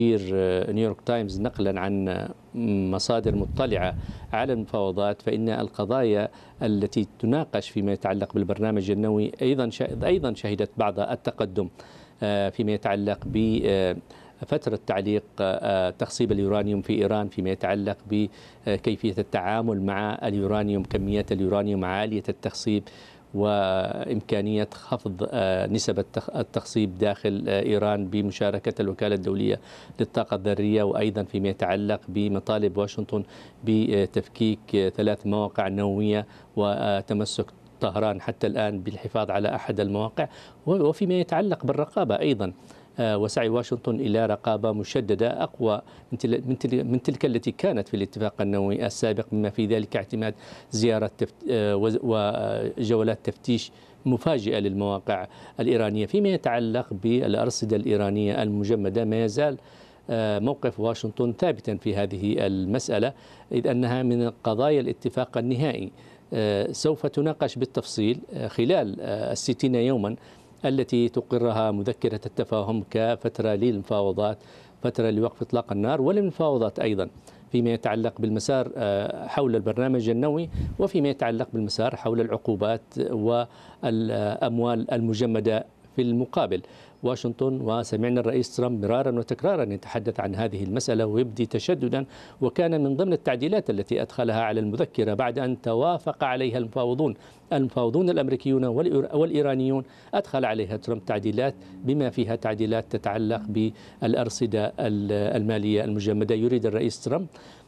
نيويورك تايمز نقلا عن مصادر مطلعة على المفاوضات، فإن القضايا التي تناقش فيما يتعلق بالبرنامج النووي أيضا شهدت بعض التقدم فيما يتعلق بفترة تعليق تخصيب اليورانيوم في إيران، فيما يتعلق بكيفية التعامل مع اليورانيوم، كميات اليورانيوم عالية التخصيب، وإمكانية خفض نسب التخصيب داخل إيران بمشاركة الوكالة الدولية للطاقة الذرية، وأيضا فيما يتعلق بمطالب واشنطن بتفكيك 3 مواقع نووية وتمسك طهران حتى الآن بالحفاظ على أحد المواقع، وفيما يتعلق بالرقابة أيضا وسعي واشنطن إلى رقابة مشددة أقوى من تلك التي كانت في الاتفاق النووي السابق، بما في ذلك اعتماد زيارة وجولات تفتيش مفاجئة للمواقع الإيرانية. فيما يتعلق بالأرصدة الإيرانية المجمدة، ما يزال موقف واشنطن ثابتا في هذه المسألة، إذ أنها من قضايا الاتفاق النهائي سوف تناقش بالتفصيل خلال 60 يوما التي تقرها مذكرة التفاهم كفترة للمفاوضات، فترة لوقف إطلاق النار وللمفاوضات أيضا فيما يتعلق بالمسار حول البرنامج النووي، وفيما يتعلق بالمسار حول العقوبات والأموال المجمدة. في المقابل واشنطن، وسمعنا الرئيس ترامب مرارا وتكرارا يتحدث عن هذه المسألة ويبدي تشددا، وكان من ضمن التعديلات التي أدخلها على المذكرة بعد أن توافق عليها المفاوضون الأمريكيون والإيرانيون، أدخل عليها ترامب تعديلات بما فيها تعديلات تتعلق بالأرصدة المالية المجمدة. يريد الرئيس ترامب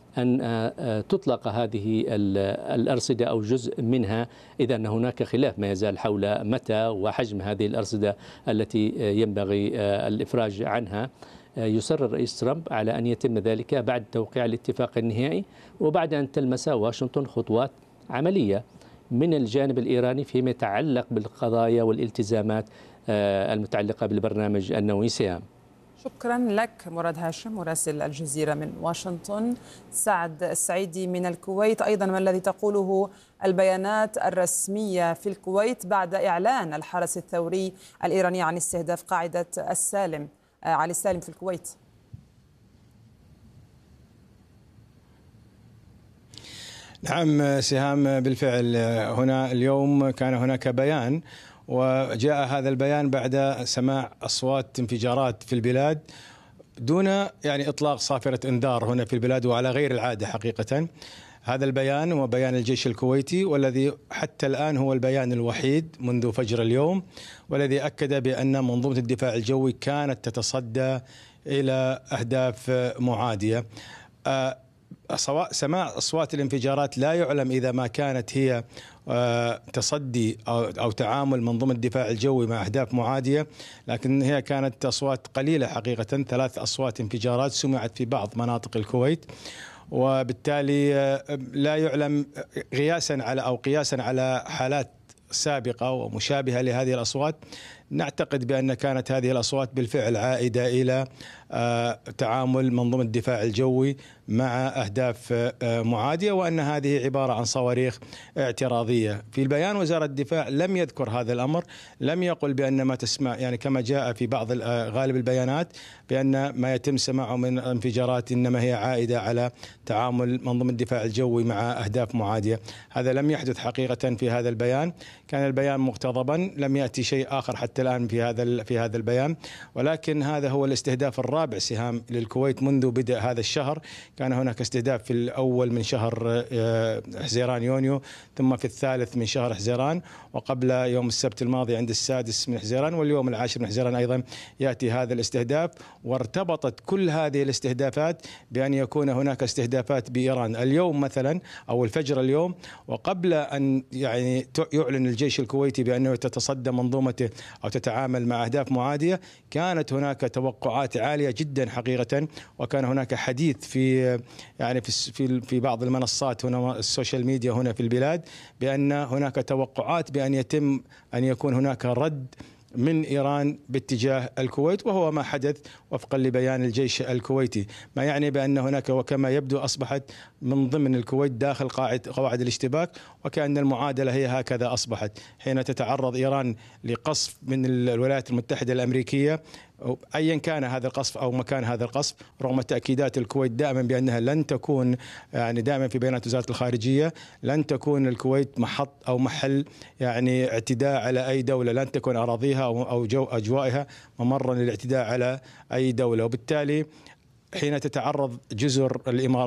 أن تطلق هذه الأرصدة أو جزء منها، إذا أن هناك خلاف ما يزال حول متى وحجم هذه الأرصدة التي ينبغي الإفراج عنها. يصر الرئيس ترامب على أن يتم ذلك بعد توقيع الاتفاق النهائي، وبعد أن تلمس واشنطن خطوات عملية من الجانب الإيراني فيما يتعلق بالقضايا والالتزامات المتعلقة بالبرنامج النووي. سهام. شكرا لك مراد هاشم مراسل الجزيرة من واشنطن. سعد السعيدي من الكويت، أيضا ما الذي تقوله البيانات الرسمية في الكويت بعد إعلان الحرس الثوري الإيراني عن استهداف قاعدة علي السالم في الكويت؟ نعم سهام، بالفعل هنا اليوم كان هناك بيان، وجاء هذا البيان بعد سماع أصوات انفجارات في البلاد دون إطلاق صافرة إنذار هنا في البلاد، وعلى غير العادة حقيقة. هذا البيان هو بيان الجيش الكويتي، والذي حتى الآن هو البيان الوحيد منذ فجر اليوم، والذي أكد بأن منظومة الدفاع الجوي كانت تتصدى إلى أهداف معادية. سماع أصوات الانفجارات لا يعلم إذا ما كانت هي تصدي أو تعامل منظومة الدفاع الجوي مع أهداف معادية، لكن هي كانت أصوات قليلة حقيقة. 3 أصوات انفجارات سمعت في بعض مناطق الكويت، وبالتالي لا يعلم قياسا على حالات سابقة ومشابهة لهذه الأصوات. نعتقد بأن كانت هذه الأصوات بالفعل عائدة إلى تعامل منظومة الدفاع الجوي مع أهداف معادية، وأن هذه عبارة عن صواريخ اعتراضية. في البيان وزارة الدفاع لم يذكر هذا الأمر، لم يقل بأن ما تسمع كما جاء في بعض غالب البيانات بأن ما يتم سماعه من انفجارات إنما هي عائدة على تعامل منظومة الدفاع الجوي مع أهداف معادية. هذا لم يحدث حقيقة في هذا البيان، كان البيان مقتضبا، لم يأتي شيء آخر حتى الآن في هذا البيان. ولكن هذا هو الاستهداف الرابع سهام للكويت منذ بدء هذا الشهر. كان هناك استهداف في الأول من شهر حزيران يونيو، ثم في الثالث من شهر حزيران، وقبل يوم السبت الماضي عند السادس من حزيران، واليوم العاشر من حزيران أيضا يأتي هذا الاستهداف. وارتبطت كل هذه الاستهدافات بأن يكون هناك استهدافات بإيران اليوم مثلا أو الفجر اليوم، وقبل أن يعلن الجيش الكويتي بأنه تتصدى منظومته أو تتعامل مع أهداف معادية، كانت هناك توقعات عالية جدا حقيقة. وكان هناك حديث في بعض المنصات هنا السوشيال ميديا هنا في البلاد بأن هناك توقعات بأن يكون هناك رد من إيران باتجاه الكويت، وهو ما حدث وفقا لبيان الجيش الكويتي، ما يعني بأن هناك وكما يبدو أصبحت من ضمن الكويت داخل قواعد الاشتباك، وكأن المعادلة هي هكذا أصبحت حين تتعرض إيران لقصف من الولايات المتحدة الأمريكية أيا كان هذا القصف أو مكان هذا القصف، رغم تأكيدات الكويت دائما بأنها لن تكون، يعني دائما في بيانات وزارة الخارجية، لن تكون الكويت محط أو محل يعني اعتداء على أي دولة، لن تكون أراضيها أو أجوائها ممرا للاعتداء على أي دولة. وبالتالي حين تتعرض جزر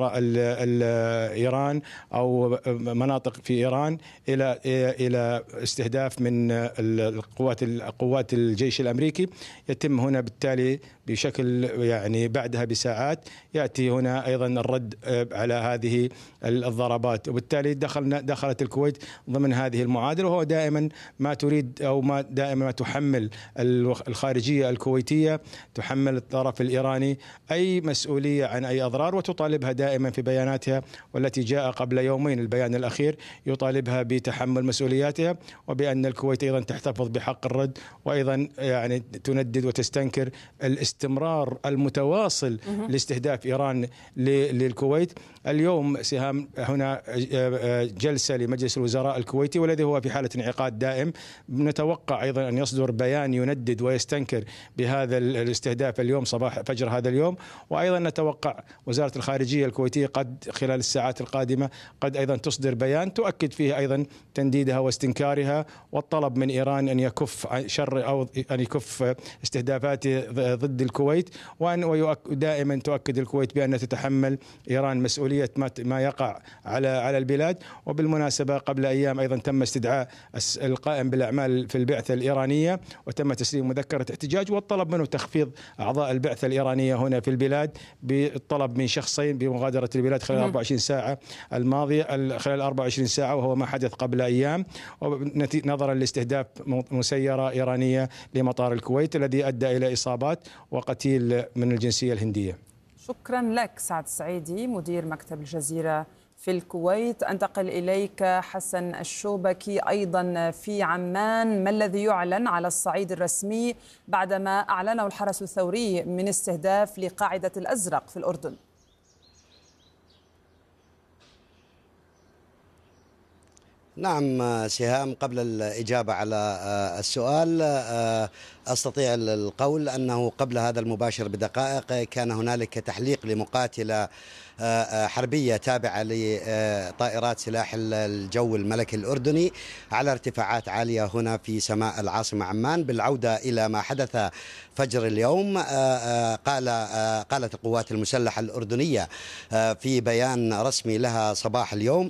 إيران أو مناطق في إيران إلى استهداف من قوات الجيش الأمريكي، يتم هنا بالتالي بشكل يعني بعدها بساعات يأتي هنا أيضا الرد على هذه الضربات. وبالتالي دخلت الكويت ضمن هذه المعادلة، وهو دائما ما تريد أو ما دائما ما تحمل الخارجية الكويتية، تحمل الطرف الإيراني أي مسؤولية عن أي أضرار، وتطالبها دائما في بياناتها، والتي جاء قبل يومين البيان الأخير يطالبها بتحمل مسؤولياتها، وبأن الكويت أيضا تحتفظ بحق الرد، وأيضا يعني تندد وتستنكر الاستمرار المتواصل لاستهداف إيران للكويت. اليوم سهام هنا جلسة لمجلس الوزراء الكويتي، والذي هو في حالة انعقاد دائم. نتوقع أيضا أن يصدر بيان يندد ويستنكر بهذا الاستهداف اليوم صباح فجر هذا اليوم. وأيضا نتوقع وزارة الخارجية الكويتية قد خلال الساعات القادمة قد أيضا تصدر بيان تؤكد فيه أيضا تنديدها واستنكارها، والطلب من إيران أن يكف شر أو أن يكف استهدافاته ضد الكويت، ودائما تؤكد الكويت بأن تتحمل إيران مسؤولية ما يقع على البلاد. وبالمناسبة قبل أيام أيضا تم استدعاء القائم بالأعمال في البعثة الإيرانية، وتم تسليم مذكرة احتجاج، والطلب منه تخفيض أعضاء البعثة الإيرانية هنا في البلاد، بالطلب من شخصين بمغادرة البلاد خلال 24 ساعة الماضية، خلال 24 ساعة، وهو ما حدث قبل أيام، نظرا لاستهداف مسيرة إيرانية لمطار الكويت الذي أدى إلى إصابات وقتيل من الجنسية الهندية. شكرا لك سعد السعيدي مدير مكتب الجزيرة في الكويت. أنتقل إليك حسن الشوبكي أيضا في عمان. ما الذي يعلن على الصعيد الرسمي بعدما أعلنه الحرس الثوري من استهداف لقاعدة الأزرق في الأردن؟ نعم سهام، قبل الإجابة على السؤال أستطيع القول أنه قبل هذا المباشر بدقائق كان هنالك تحليق لمقاتلة حربية تابعة لطائرات سلاح الجو الملكي الأردني على ارتفاعات عالية هنا في سماء العاصمة عمان. بالعودة إلى ما حدث فجر اليوم، قالت القوات المسلحة الأردنية في بيان رسمي لها صباح اليوم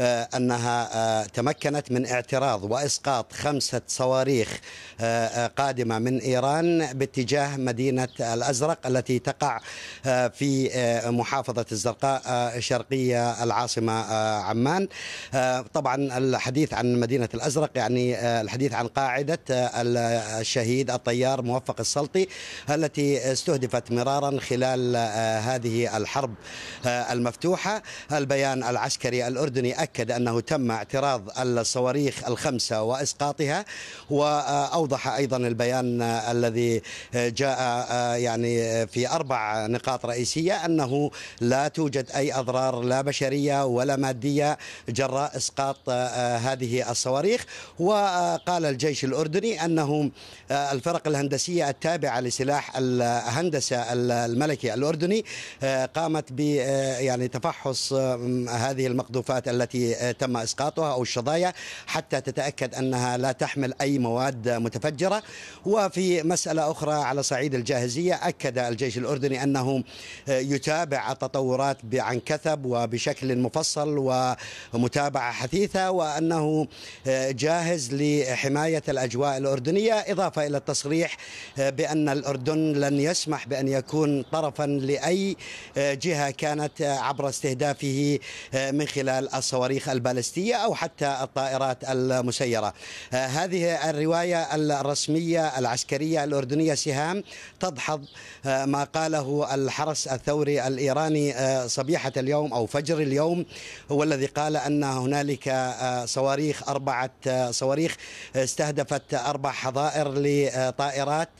أنها تمكنت من اعتراض وإسقاط 5 صواريخ قادمة من إيران باتجاه مدينة الأزرق التي تقع في محافظة الزرقاء شرقية العاصمة عمان. طبعا الحديث عن مدينة الأزرق يعني الحديث عن قاعدة الشهيد الطيار موفق السلطي التي استهدفت مرارا خلال هذه الحرب المفتوحة. البيان العسكري الأردني أكد أنه تم اعتراض الصواريخ ال5 وإسقاطها، وأوضح أيضا البيان الذي جاء يعني في 4 نقاط رئيسية أنه لا توجد أي أضرار لا بشرية ولا مادية جراء إسقاط هذه الصواريخ. وقال الجيش الأردني أنه الفرق الهندسية التابعة لسلاح الهندسة الملكي الأردني قامت ب يعني تفحص هذه المقذوفات التي تم إسقاطها أو الشظايا حتى تتأكد أنها لا تحمل أي مواد متفجرة. وفي مسألة أخرى على صعيد الجاهزية، أكد الجيش الأردني أنه يتابع التطورات عن كثب وبشكل مفصل ومتابعة حثيثة، وأنه جاهز لحماية الأجواء الأردنية، إضافة إلى التصريح بأن الأردن لن يسمح بأن يكون طرفا لأي جهة كانت عبر استهدافه من خلال الصواريخ البالستية أو حتى الطائرات المسيرة. هذه الرواية الرسمية العسكرية الأردنية سهام تدحض ما قاله الحرس الثوري الإيراني صبيحة اليوم أو فجر اليوم، والذي قال أن هنالك صواريخ 4 صواريخ استهدفت 4 حظائر لطائرات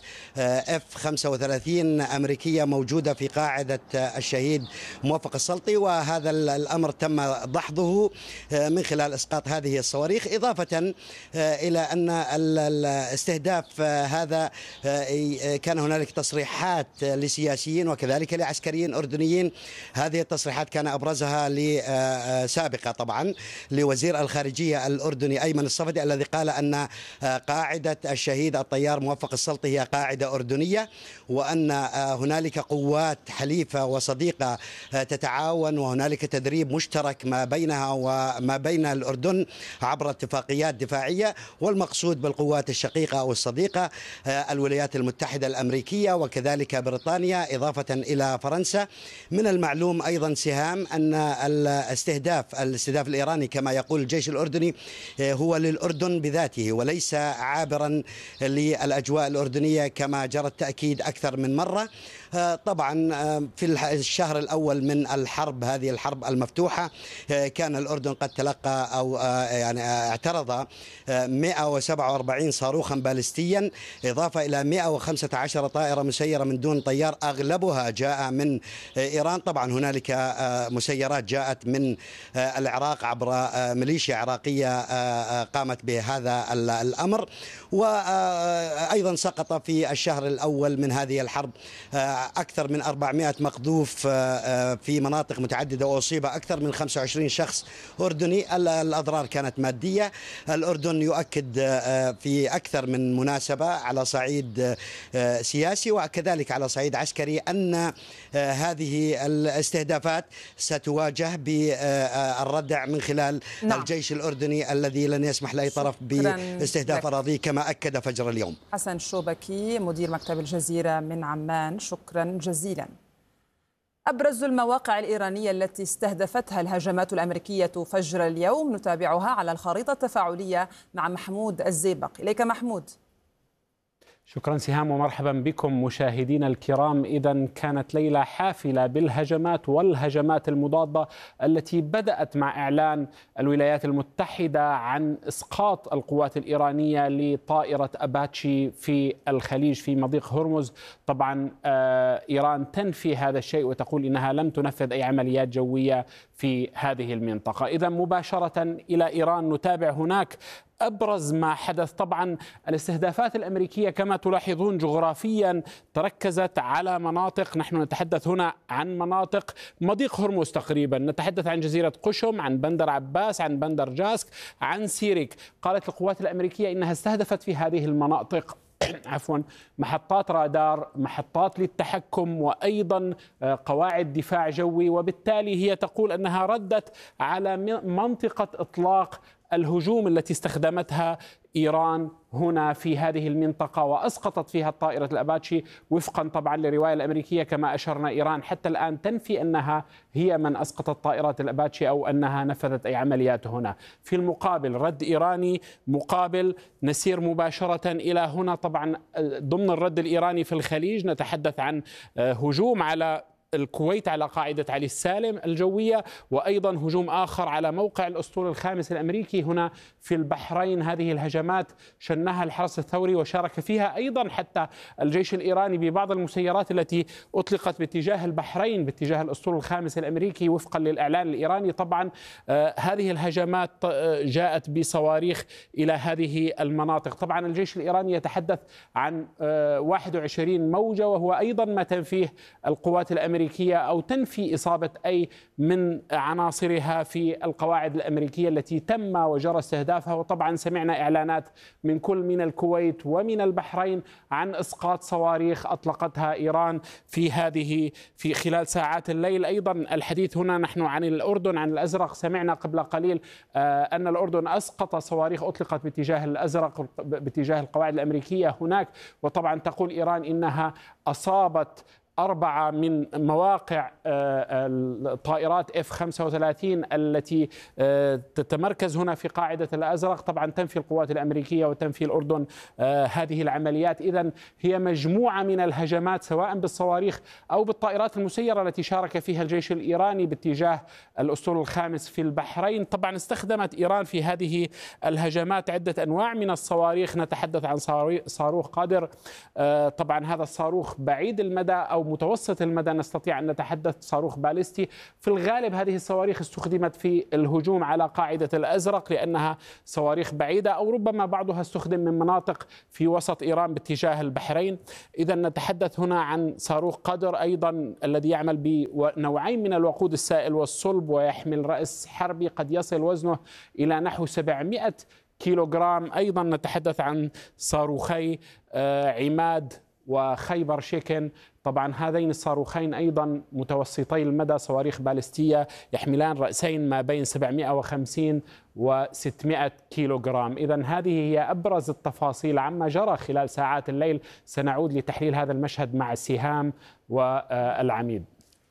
F-35 أمريكية موجودة في قاعدة الشهيد موفق السلطي. وهذا الأمر تم دحضه من خلال إسقاط إسقاط هذه الصواريخ، إضافة إلى أن الاستهداف هذا كان هنالك تصريحات لسياسيين وكذلك لعسكريين أردنيين. هذه التصريحات كان أبرزها سابقة طبعا لوزير الخارجية الأردني أيمن الصفدي، الذي قال أن قاعدة الشهيد الطيار موفق السلطي هي قاعدة أردنية، وأن هنالك قوات حليفة وصديقة تتعاون، وهنالك تدريب مشترك ما بينها وما بين الأردن عبر اتفاقيات دفاعية. والمقصود بالقوات الشقيقة أو الصديقة الولايات المتحدة الأمريكية وكذلك بريطانيا إضافة إلى فرنسا. من المعلوم أيضا سهام أن الاستهداف الإيراني كما يقول الجيش الأردني هو للأردن بذاته وليس عابرا للأجواء الأردنية كما جرى التأكيد أكثر من مرة. طبعا في الشهر الأول من هذه الحرب المفتوحة كان الأردن قد تلقى أو يعني اعترض 147 صاروخا باليستيا، إضافة إلى 115 طائرة مسيرة من دون طيار، أغلبها جاء من إيران. طبعا هنالك مسيرات جاءت من العراق عبر ميليشيا عراقية قامت بهذا الأمر. وأيضا سقط في الشهر الأول من هذه الحرب أكثر من 400 مقذوف في مناطق متعددة، وأصيب أكثر من 25 شخص أردني. الأضرار كانت مادية. الأردن يؤكد في أكثر من مناسبة على صعيد سياسي وكذلك على صعيد عسكري أن هذه الاستهدافات ستواجه بالردع من خلال الجيش الأردني الذي لن يسمح لأي طرف باستهداف أراضيه كما أكد فجر اليوم. حسن شوبكي مدير مكتب الجزيرة من عمان، شكرا جزيلا. أبرز المواقع الإيرانية التي استهدفتها الهجمات الأمريكية فجر اليوم نتابعها على الخريطة التفاعلية مع محمود الزيبق. إليك محمود. شكرا سهام ومرحبا بكم مشاهدينا الكرام. إذا كانت ليلة حافلة بالهجمات والهجمات المضادة التي بدأت مع إعلان الولايات المتحدة عن إسقاط القوات الإيرانية لطائرة أباتشي في الخليج في مضيق هرمز. طبعا إيران تنفي هذا الشيء وتقول إنها لم تنفذ أي عمليات جوية في هذه المنطقة. إذا مباشرة إلى إيران نتابع هناك أبرز ما حدث. طبعا الاستهدافات الأمريكية كما تلاحظون جغرافيا تركزت على مناطق، نحن نتحدث هنا عن مناطق مضيق هرمز تقريبا، نتحدث عن جزيرة قشم، عن بندر عباس، عن بندر جاسك، عن سيريك. قالت القوات الأمريكية إنها استهدفت في هذه المناطق محطات رادار، محطات للتحكم، وأيضا قواعد دفاع جوي، وبالتالي هي تقول أنها ردت على منطقة إطلاق الهجوم التي استخدمتها إيران هنا في هذه المنطقة وأسقطت فيها الطائرة الأباتشي وفقا طبعا للرواية الأمريكية كما أشرنا. إيران حتى الآن تنفي أنها هي من أسقطت طائرات الأباتشي أو أنها نفذت أي عمليات هنا. في المقابل رد إيراني مقابل. نسير مباشرة إلى هنا. طبعا ضمن الرد الإيراني في الخليج نتحدث عن هجوم على الكويت على قاعدة علي السالم الجوية، وأيضا هجوم آخر على موقع الأسطول الخامس الأمريكي هنا في البحرين. هذه الهجمات شنها الحرس الثوري وشارك فيها أيضا حتى الجيش الإيراني ببعض المسيرات التي أطلقت باتجاه البحرين باتجاه الأسطول الخامس الأمريكي وفقا للإعلان الإيراني. طبعا هذه الهجمات جاءت بصواريخ إلى هذه المناطق. طبعا الجيش الإيراني يتحدث عن 21 موجة، وهو أيضا ما تنفيه القوات الأمريكية أو تنفي إصابة أي من عناصرها في القواعد الأمريكية التي تم وجرى استهدافها. وطبعا سمعنا إعلانات من الكويت ومن البحرين عن إسقاط صواريخ أطلقتها إيران في خلال ساعات الليل. أيضا الحديث هنا نحن عن الأردن، عن الأزرق. سمعنا قبل قليل أن الأردن أسقط صواريخ أطلقت باتجاه الأزرق باتجاه القواعد الأمريكية هناك. وطبعا تقول إيران إنها أصابت 4 من مواقع الطائرات F-35 التي تتمركز هنا في قاعدة الأزرق. طبعا تنفي القوات الأمريكية وتنفي الأردن هذه العمليات. إذن هي مجموعة من الهجمات سواء بالصواريخ أو بالطائرات المسيرة التي شارك فيها الجيش الإيراني باتجاه الأسطول الخامس في البحرين. طبعا استخدمت إيران في هذه الهجمات عدة أنواع من الصواريخ. نتحدث عن صاروخ قادر، طبعا هذا الصاروخ بعيد المدى أو ومتوسط المدى نستطيع أن نتحدث صاروخ باليستي. في الغالب هذه الصواريخ استخدمت في الهجوم على قاعدة الأزرق لأنها صواريخ بعيدة، أو ربما بعضها استخدم من مناطق في وسط إيران باتجاه البحرين. إذا نتحدث هنا عن صاروخ قدر أيضا الذي يعمل بنوعين من الوقود السائل والصلب، ويحمل رأس حربي قد يصل وزنه إلى نحو 700 كيلوغرام. أيضا نتحدث عن صاروخي عماد وخيبر شيكن. طبعا هذين الصاروخين أيضا متوسطي المدى، صواريخ باليستية يحملان رأسين ما بين 750 و600 كيلوغرام. إذن هذه هي أبرز التفاصيل عما جرى خلال ساعات الليل. سنعود لتحليل هذا المشهد مع سهام والعميد.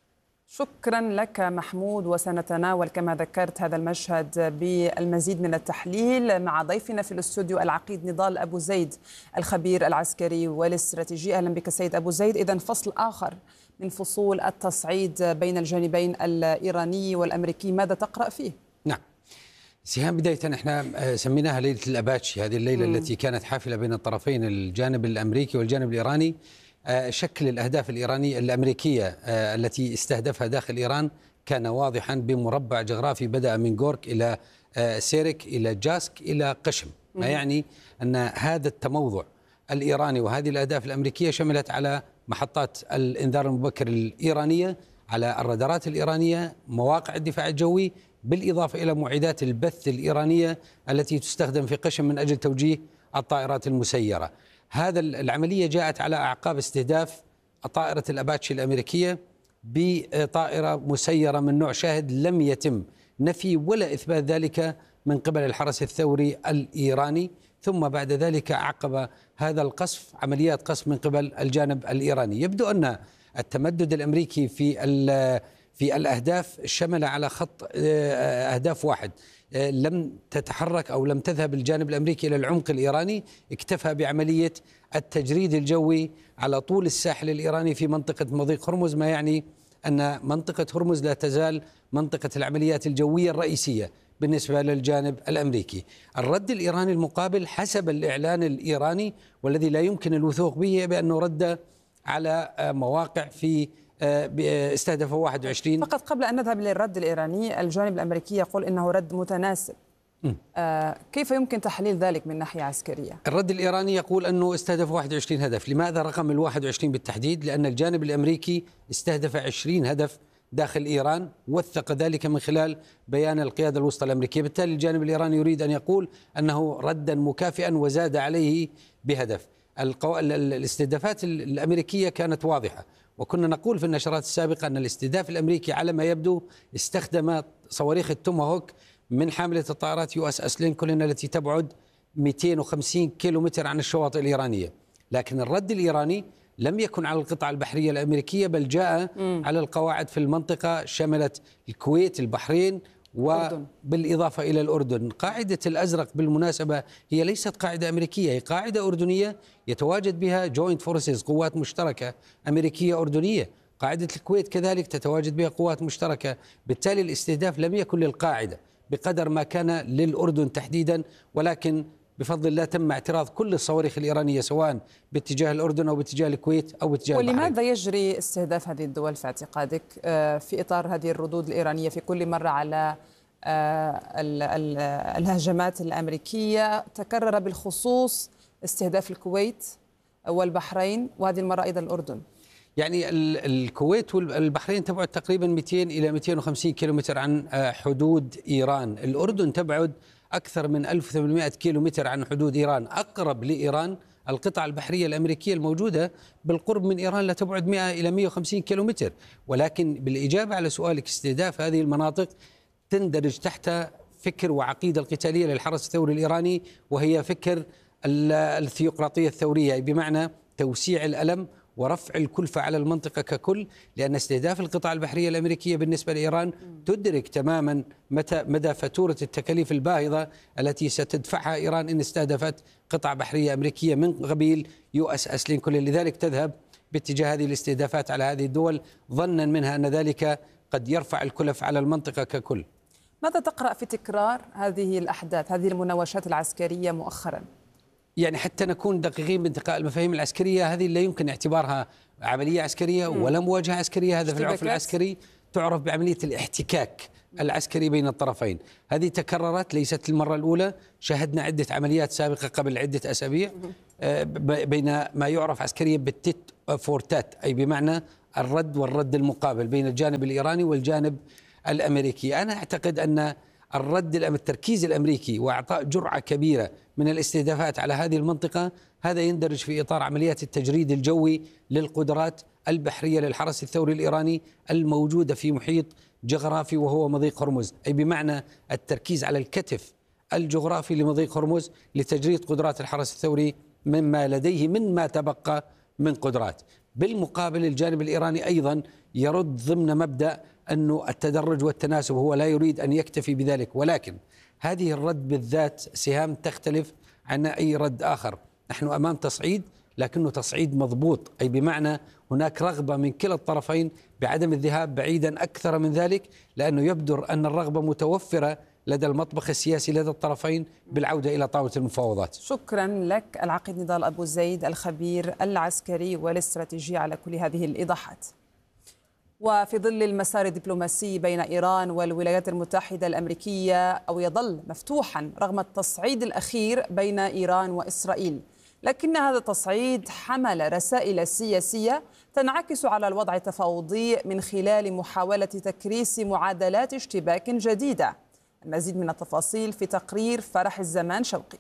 شكرا لك محمود، وسنتناول كما ذكرت هذا المشهد بالمزيد من التحليل مع ضيفنا في الاستوديو العقيد نضال أبو زيد الخبير العسكري والاستراتيجي. أهلا بك سيد أبو زيد. إذن فصل آخر من فصول التصعيد بين الجانبين الإيراني والأمريكي، ماذا تقرأ فيه؟ نعم سهام، بداية احنا سميناها ليلة الأباتشي، هذه الليلة التي كانت حافلة بين الطرفين الجانب الأمريكي والجانب الإيراني. شكل الأهداف الإيرانية الأمريكية التي استهدفها داخل إيران كان واضحا بمربع جغرافي بدأ من غورك إلى سيرك إلى جاسك إلى قشم، ما يعني أن هذا التموضع الإيراني وهذه الأهداف الأمريكية شملت على محطات الإنذار المبكر الإيرانية، على الرادارات الإيرانية، مواقع الدفاع الجوي، بالإضافة إلى معدات البث الإيرانية التي تستخدم في قشم من أجل توجيه الطائرات المسيرة. هذا العملية جاءت على أعقاب استهداف طائرة الأباتشي الأمريكية بطائرة مسيرة من نوع شاهد، لم يتم نفي ولا إثبات ذلك من قبل الحرس الثوري الإيراني. ثم بعد ذلك عقب هذا القصف عمليات قصف من قبل الجانب الإيراني. يبدو أن التمدد الأمريكي في الأهداف شمل على خط أهداف واحد، لم تتحرك أو لم تذهب الجانب الأمريكي إلى العمق الإيراني، اكتفى بعملية التجريد الجوي على طول الساحل الإيراني في منطقة مضيق هرمز، ما يعني أن منطقة هرمز لا تزال منطقة العمليات الجوية الرئيسية بالنسبة للجانب الأمريكي. الرد الإيراني المقابل حسب الإعلان الإيراني والذي لا يمكن الوثوق به بأنه رد على مواقع في استهدف 21. فقط قبل أن نذهب للرد الإيراني، الجانب الأمريكي يقول إنه رد متناسب. كيف يمكن تحليل ذلك من ناحية عسكرية؟ الرد الإيراني يقول أنه استهدف 21 هدف. لماذا رقم 21 بالتحديد؟ لأن الجانب الأمريكي استهدف 20 هدف داخل إيران، وثق ذلك من خلال بيان القيادة الوسطى الأمريكية. بالتالي الجانب الإيراني يريد أن يقول أنه ردا مكافئا وزاد عليه بهدف. الاستهدافات الأمريكية كانت واضحة، وكنا نقول في النشرات السابقة أن الاستهداف الأمريكي على ما يبدو استخدم صواريخ التوماهوك من حاملة الطائرات USS لينكولن التي تبعد 250 كيلومتر عن الشواطئ الإيرانية. لكن الرد الإيراني لم يكن على القطع البحرية الأمريكية، بل جاء على القواعد في المنطقة شملت الكويت، البحرين، وبالإضافة إلى الأردن. قاعدة الأزرق بالمناسبة هي ليست قاعدة أمريكية، هي قاعدة أردنية يتواجد بها جوينت فورسز، قوات مشتركة أمريكية أردنية. قاعدة الكويت كذلك تتواجد بها قوات مشتركة. بالتالي الاستهداف لم يكن للقاعدة بقدر ما كان للأردن تحديدا، ولكن بفضل الله تم اعتراض كل الصواريخ الإيرانية سواء باتجاه الأردن أو باتجاه الكويت أو باتجاه البحرين. ولماذا يجري استهداف هذه الدول في اعتقادك في إطار هذه الردود الإيرانية في كل مرة على الهجمات الأمريكية؟ تكرر بالخصوص استهداف الكويت والبحرين، وهذه المرة أيضا الأردن. يعني الكويت والبحرين تبعد تقريبا 200 إلى 250 كيلومتر عن حدود إيران. الأردن تبعد أكثر من 1800 كيلومتر عن حدود إيران. أقرب لإيران القطع البحرية الأمريكية الموجودة بالقرب من إيران لا تبعد 100 إلى 150 كيلومتر. ولكن بالإجابة على سؤالك، استهداف هذه المناطق تندرج تحت فكر وعقيدة القتالية للحرس الثوري الإيراني، وهي فكر الثيوقراطية الثورية، بمعنى توسيع الألم ورفع الكلفة على المنطقة ككل. لأن استهداف القطع البحرية الأمريكية بالنسبة لإيران تدرك تماما مدى فاتورة التكاليف الباهظة التي ستدفعها إيران إن استهدفت قطع بحرية أمريكية من قبيل USS لينكولن. لذلك تذهب باتجاه هذه الاستهدافات على هذه الدول ظنا منها أن ذلك قد يرفع الكلف على المنطقة ككل. ماذا تقرأ في تكرار هذه الأحداث، هذه المناوشات العسكرية مؤخرا؟ يعني حتى نكون دقيقين بانتقاء المفاهيم العسكرية، هذه لا يمكن اعتبارها عملية عسكرية ولا مواجهة عسكرية. هذا في العرف العسكري تعرف بعملية الاحتكاك العسكري بين الطرفين. هذه تكررت، ليست المرة الأولى، شاهدنا عدة عمليات سابقة قبل عدة أسابيع بين ما يعرف عسكريا بالتيت فورتات، أي بمعنى الرد والرد المقابل بين الجانب الإيراني والجانب الأمريكي. أنا أعتقد أن التركيز الأمريكي وإعطاء جرعة كبيرة من الاستهدافات على هذه المنطقة، هذا يندرج في إطار عمليات التجريد الجوي للقدرات البحرية للحرس الثوري الإيراني الموجودة في محيط جغرافي وهو مضيق هرمز، أي بمعنى التركيز على الكتف الجغرافي لمضيق هرمز لتجريد قدرات الحرس الثوري مما لديه مما تبقى من قدرات. بالمقابل الجانب الإيراني أيضا يرد ضمن مبدأ أنه التدرج والتناسب، هو لا يريد أن يكتفي بذلك، ولكن هذه الرد بالذات سهام تختلف عن أي رد آخر. نحن أمام تصعيد، لكنه تصعيد مضبوط، أي بمعنى هناك رغبة من كلا الطرفين بعدم الذهاب بعيدا أكثر من ذلك، لأنه يبدر أن الرغبة متوفرة لدى المطبخ السياسي لدى الطرفين بالعودة إلى طاولة المفاوضات. شكرا لك العقيد نضال أبو زيد الخبير العسكري والاستراتيجي على كل هذه الإيضاحات. وفي ظل المسار الدبلوماسي بين إيران والولايات المتحدة الأمريكية، أو يظل مفتوحا رغم التصعيد الأخير بين إيران وإسرائيل، لكن هذا التصعيد حمل رسائل سياسية تنعكس على الوضع التفاوضي من خلال محاولة تكريس معادلات اشتباك جديدة. المزيد من التفاصيل في تقرير فرح الزمان شوقي.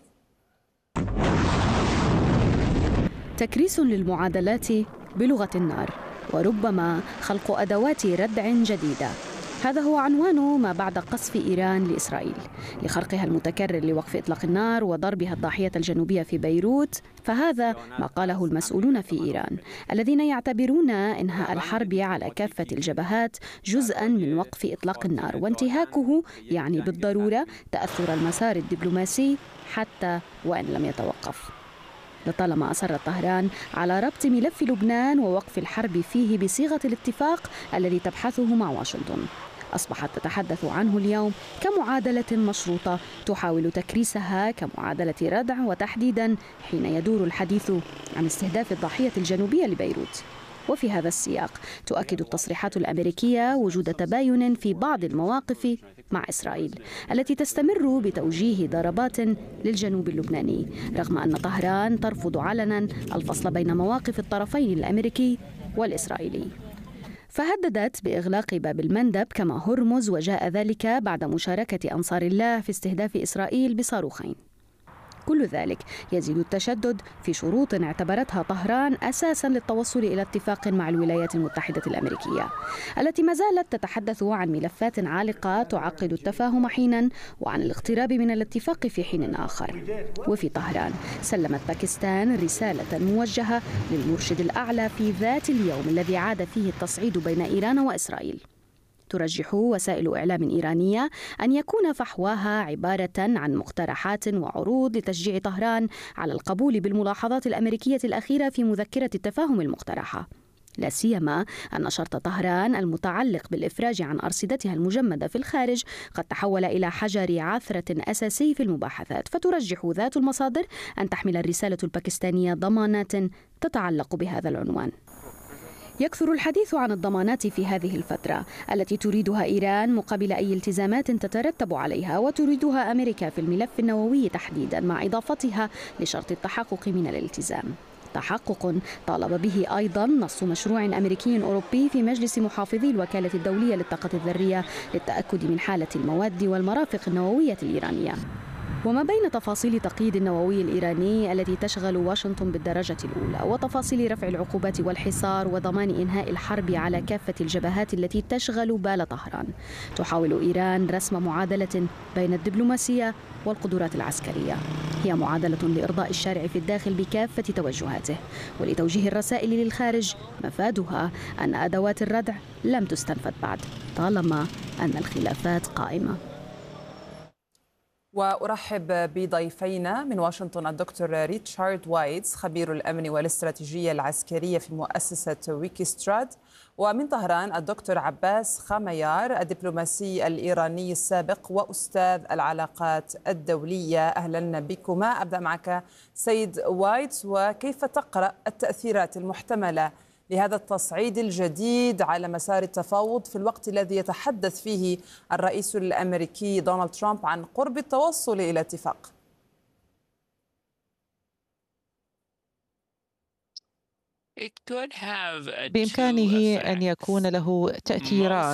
تكريس للمعادلات بلغة النار، وربما خلق أدوات ردع جديدة. هذا هو عنوان ما بعد قصف إيران لإسرائيل لخرقها المتكرر لوقف إطلاق النار وضربها الضاحية الجنوبية في بيروت. فهذا ما قاله المسؤولون في إيران الذين يعتبرون إنهاء الحرب على كافة الجبهات جزءاً من وقف إطلاق النار، وانتهاكه يعني بالضرورة تأثر المسار الدبلوماسي حتى وإن لم يتوقف. لطالما أصرت طهران على ربط ملف لبنان ووقف الحرب فيه بصيغة الاتفاق الذي تبحثه مع واشنطن، أصبحت تتحدث عنه اليوم كمعادلة مشروطة تحاول تكريسها كمعادلة ردع، وتحديدا حين يدور الحديث عن استهداف الضاحية الجنوبية لبيروت. وفي هذا السياق تؤكد التصريحات الأمريكية وجود تباين في بعض المواقف مع إسرائيل التي تستمر بتوجيه ضربات للجنوب اللبناني، رغم أن طهران ترفض علنا الفصل بين مواقف الطرفين الأمريكي والإسرائيلي. فهددت بإغلاق باب المندب كما هرمز، وجاء ذلك بعد مشاركة أنصار الله في استهداف إسرائيل بصاروخين. كل ذلك يزيد التشدد في شروط اعتبرتها طهران أساساً للتوصل إلى اتفاق مع الولايات المتحدة الأمريكية، التي ما زالت تتحدث عن ملفات عالقة تعقد التفاهم حيناً وعن الاقتراب من الاتفاق في حين آخر. وفي طهران سلمت باكستان رسالة موجهة للمرشد الأعلى في ذات اليوم الذي عاد فيه التصعيد بين إيران وإسرائيل. ترجح وسائل إعلام إيرانية أن يكون فحواها عبارة عن مقترحات وعروض لتشجيع طهران على القبول بالملاحظات الأمريكية الأخيرة في مذكرة التفاهم المقترحة، لا سيما أن شرط طهران المتعلق بالإفراج عن أرصدتها المجمدة في الخارج قد تحول إلى حجر عثرة أساسي في المباحثات. فترجح ذات المصادر أن تحمل الرسالة الباكستانية ضمانات تتعلق بهذا العنوان. يكثر الحديث عن الضمانات في هذه الفترة التي تريدها إيران مقابل أي التزامات تترتب عليها، وتريدها أمريكا في الملف النووي تحديدا، مع إضافتها لشرط التحقق من الالتزام، تحقق طالب به أيضا نص مشروع أمريكي أوروبي في مجلس محافظي الوكالة الدولية للطاقة الذرية للتأكد من حالة المواد والمرافق النووية الإيرانية. وما بين تفاصيل تقييد النووي الإيراني التي تشغل واشنطن بالدرجة الأولى، وتفاصيل رفع العقوبات والحصار وضمان إنهاء الحرب على كافة الجبهات التي تشغل بال طهران، تحاول إيران رسم معادلة بين الدبلوماسية والقدرات العسكرية. هي معادلة لإرضاء الشارع في الداخل بكافة توجهاته، ولتوجيه الرسائل للخارج مفادها أن أدوات الردع لم تستنفذ بعد طالما أن الخلافات قائمة. وأرحب بضيفينا من واشنطن الدكتور ريتشارد وايتس خبير الأمن والاستراتيجية العسكرية في مؤسسة ويكيستراد، ومن طهران الدكتور عباس خميار الدبلوماسي الإيراني السابق وأستاذ العلاقات الدولية. أهلا بكما. أبدأ معك سيد وايتس، وكيف تقرأ التأثيرات المحتملة لهذا التصعيد الجديد على مسار التفاوض في الوقت الذي يتحدث فيه الرئيس الأمريكي دونالد ترامب عن قرب التوصل إلى اتفاق؟ بإمكانه أن يكون له تأثيرات